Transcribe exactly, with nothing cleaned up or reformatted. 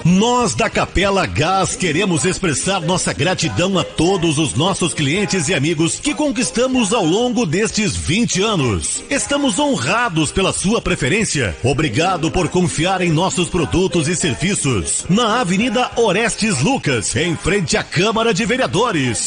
Nós da Capela Gás queremos expressar nossa gratidão a todos os nossos clientes e amigos que conquistamos ao longo destes vinte anos. Estamos honrados pela sua preferência. Obrigado por confiar em nossos produtos e serviços. Na Avenida Orestes Lucas, em frente à Câmara de Vereadores.